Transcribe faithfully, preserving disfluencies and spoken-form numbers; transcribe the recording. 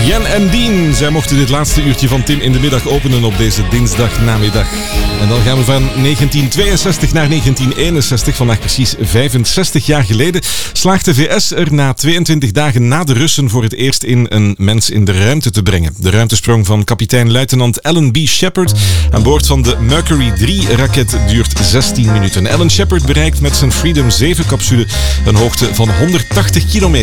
Jen en Dien, zij mochten dit laatste uurtje van Tim in de middag openen op deze dinsdagnamiddag. En dan gaan we van negentien tweeënzestig naar negentien eenenzestig, vandaag precies vijfenzestig jaar geleden, slaagt de V S er na tweeëntwintig dagen na de Russen voor het eerst in een mens in de ruimte te brengen. De ruimtesprong van kapitein-luitenant Alan B. Shepard aan boord van de Mercury drie-raket duurt zestien minuten. Alan Shepard bereikt met zijn Freedom zeven-capsule een hoogte van honderdtachtig kilometer.